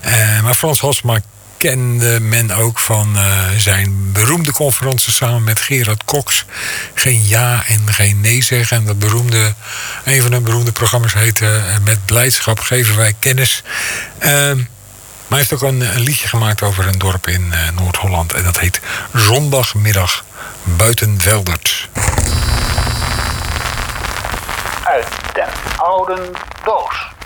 Maar Frans Halsema kende men ook van zijn beroemde conferenties samen met Gerard Cox. Geen ja en geen nee zeggen. En een van hun beroemde programma's heette Met blijdschap geven wij kennis. Maar hij heeft ook een liedje gemaakt over een dorp in Noord-Holland. En dat heet Zondagmiddag buiten Veldert. Uit den oude doos.